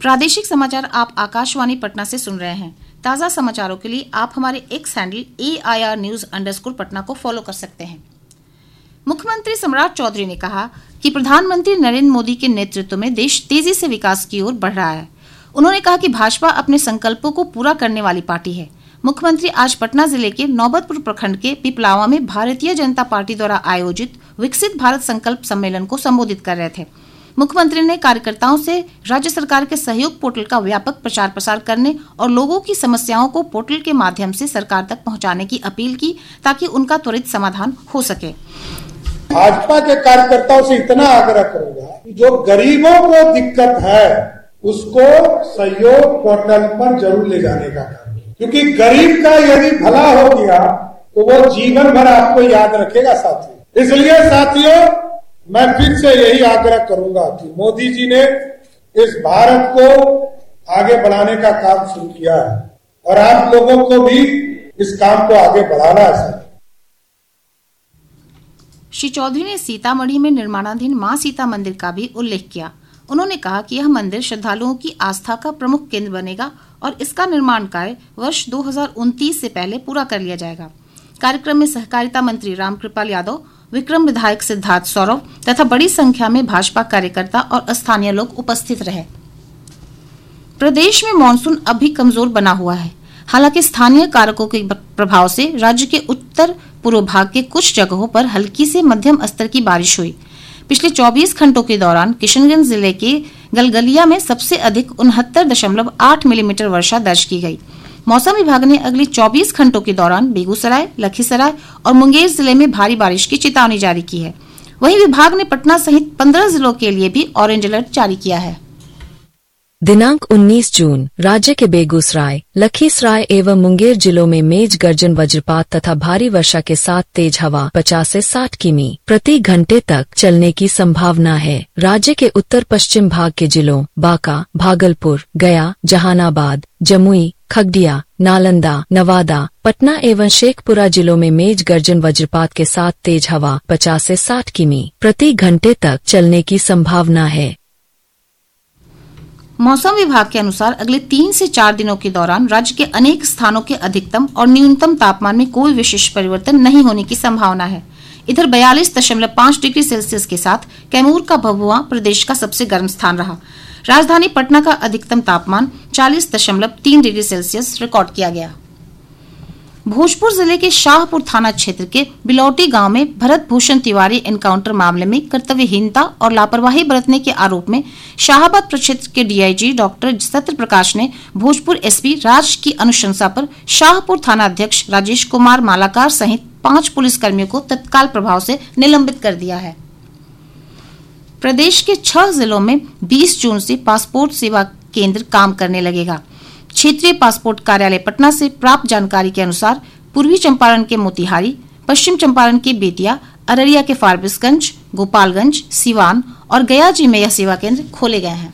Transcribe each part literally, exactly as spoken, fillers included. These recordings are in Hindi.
प्रादेशिक समाचार आप आकाशवाणी पटना से सुन रहे हैं। ताज़ा समाचारों के लिए आप हमारे x handle A I R news underscore Patna को फॉलो कर सकते हैं। मुख्यमंत्री सम्राट चौधरी ने कहा कि प्रधानमंत्री नरेंद्र मोदी के नेतृत्व में देश तेजी से विकास की ओर बढ़ रहा है। उन्होंने कहा कि भाजपा अपने संकल्पों को पूरा करने वाली पार्टी है। मुख्यमंत्री आज पटना जिले के नौबतपुर प्रखंड के पिपलावा में भारतीय जनता पार्टी द्वारा आयोजित विकसित भारत संकल्प सम्मेलन को संबोधित कर रहे थे। मुख्यमंत्री ने कार्यकर्ताओं से राज्य सरकार के सहयोग पोर्टल का व्यापक प्रचार प्रसार करने और लोगों की समस्याओं को पोर्टल के माध्यम से सरकार तक पहुंचाने की अपील की ताकि उनका त्वरित समाधान हो सके। भाजपा के कार्यकर्ताओं से इतना आग्रह करूंगा कि जो गरीबों को दिक्कत है उसको सहयोग पोर्टल पर जरूर ले जाने का काम, क्योंकि गरीब का यदि भला हो गया तो वो जीवन भर आपको याद रखेगा साथियों। इसलिए साथियों, मैं फिर से यही आग्रह करूंगा कि मोदी जी ने इस भारत को आगे बढ़ाने का काम शुरू किया है और आप लोगों को भी इस काम को आगे बढ़ाना है। श्री चौधरी ने सीतामढ़ी में निर्माणाधीन मां सीता मंदिर का भी उल्लेख किया। उन्होंने कहा कि यह मंदिर श्रद्धालुओं की आस्था का प्रमुख केंद्र बनेगा और इसका निर्माण कार्य वर्ष दो हज़ार उनतीस से पहले पूरा कर लिया जाएगा। कार्यक्रम में सहकारिता मंत्री रामकृपाल यादव, विक्रम विधायक सिद्धार्थ सौरव तथा बड़ी संख्या में भाजपा कार्यकर्ता और स्थानीय लोग उपस्थित रहे। प्रदेश में मानसून अब भी कमजोर बना हुआ है। हालांकि स्थानीय कारकों के प्रभाव से राज्य के उत्तर पूर्व भाग के कुछ जगहों पर हल्की से मध्यम स्तर की बारिश हुई। पिछले चौबीस घंटों के दौरान किशनगंज जिले के गलगलिया में सबसे अधिक उनहत्तर दशमलव आठ मिलीमीटर वर्षा दर्ज की गई। मौसम विभाग ने अगले चौबीस घंटों के दौरान बेगूसराय, लखीसराय और मुंगेर जिले में भारी बारिश की चेतावनी जारी की है। वहीं विभाग ने पटना सहित पंद्रह जिलों के लिए भी ऑरेंज अलर्ट जारी किया है। दिनांक उन्नीस जून राज्य के बेगूसराय, लखीसराय एवं मुंगेर जिलों में मेघ गर्जन, वज्रपात तथा भारी वर्षा के साथ तेज हवा पचास से साठ किमी प्रति घंटे तक चलने की संभावना है। राज्य के उत्तर पश्चिम भाग के जिलों बांका, भागलपुर, गया, जहानाबाद, जमुई, खगड़िया, नालंदा, नवादा, पटना एवं शेखपुरा जिलों में मेघ गर्जन, वज्रपात के साथ तेज हवा पचास से साठ किमी प्रति घंटे तक चलने की संभावना है। मौसम विभाग के अनुसार अगले तीन से चार दिनों के दौरान राज्य के अनेक स्थानों के अधिकतम और न्यूनतम तापमान में कोई विशेष परिवर्तन नहीं होने की संभावना है। इधर बयालीस दशमलव पाँच डिग्री सेल्सियस के साथ कैमूर का भभुआ प्रदेश का सबसे गर्म स्थान रहा। राजधानी पटना का अधिकतम तापमान चालीस दशमलव तीन डिग्री सेल्सियस रिकॉर्ड किया गया। भोजपुर जिले के शाहपुर थाना क्षेत्र के बिलौटी गांव में भरत भूषण तिवारी एनकाउंटर मामले में कर्तव्यहीनता और लापरवाही बरतने के आरोप में शाहाबाद प्रक्षेत्र के D I ji doctor Satya Prakash ने भोजपुर एस पी राज की अनुशंसा पर शाहपुर थाना अध्यक्ष राजेश कुमार मालाकार सहित पांच पुलिसकर्मियों को तत्काल प्रभाव से निलंबित कर दिया है। प्रदेश के छह जिलों में बीस जून से पासपोर्ट सेवा केंद्र काम करने लगेगा। क्षेत्रीय पासपोर्ट कार्यालय पटना से प्राप्त जानकारी के अनुसार पूर्वी चंपारण के मोतिहारी, पश्चिम चंपारण के बेतिया, अररिया के फारबिसगंज, गोपालगंज, सिवान और गया जी में यह सेवा केंद्र खोले गए हैं।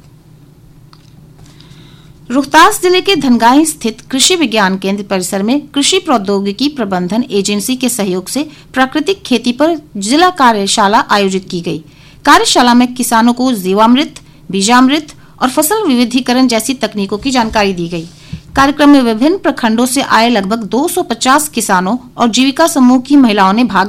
रोहतास जिले के धनगाही स्थित कृषि विज्ञान केंद्र परिसर में कृषि प्रौद्योगिकी प्रबंधन एजेंसी के सहयोग से प्राकृतिक खेती पर जिला कार्यशाला आयोजित की गई। कार्यशाला में किसानों को जीवामृत, बीजामृत और फसल विविधीकरण जैसी तकनीकों की जानकारी दी गई। कार्यक्रम में विभिन्न प्रखंडों से आए लगभग दो सौ पचास किसानों और जीविका समूह की महिलाओं ने भाग